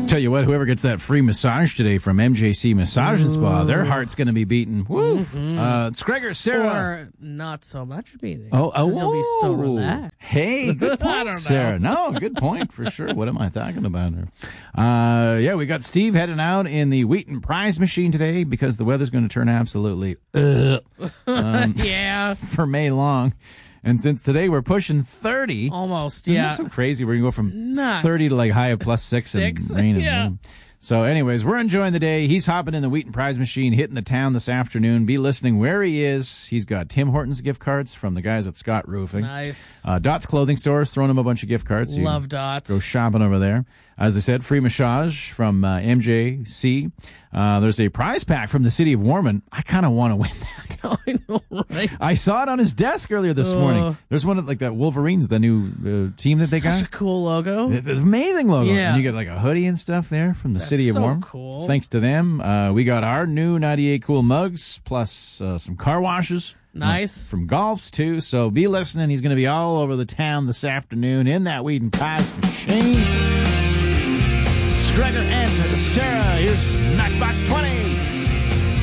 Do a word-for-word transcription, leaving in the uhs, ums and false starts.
Tell you what, whoever gets that free massage today from M J C Massage and Spa, their heart's going to be beaten. Woo! Mm-hmm. Uh, it's Gregor, Sarah. Or not so much beating. Oh, oh, you'll be so relaxed. Hey, good point, Sarah. No, good point for sure. What am I talking about here? Uh, yeah, we got Steve heading out in the Wheaton Prize Machine today because the weather's going to turn absolutely uh, um, yeah for May long. And since today we're pushing thirty. Almost, isn't yeah. that so crazy? We're going to go from nuts. thirty to like high of plus six, Six? and rain. And Yeah. rain. So anyways, we're enjoying the day. He's hopping in the Wheaton Prize Machine, hitting the town this afternoon. Be listening where he is. He's got Tim Hortons gift cards from the guys at Scott Roofing. Nice. Uh, Dot's Clothing Stores throwing him a bunch of gift cards. So Love Dots. Go shopping over there. As I said, free massage from uh, M J C. Uh, there's a prize pack from the city of Warman. I kind of want to win that. I know, right? I saw it on his desk earlier this Uh, morning. There's one of like that Wolverines, the new uh, team that they Such got. a cool logo. It's an amazing logo. Yeah. And you get like a hoodie and stuff there from the That's city of so Warman. cool. Thanks to them. Uh, we got our new ninety-eight Cool mugs plus uh, some car washes. Nice. Uh, from Golfs, too. So be listening. He's going to be all over the town this afternoon in that Wheaton Prize Machine. Gregor and Sarah, here's Matchbox twenty.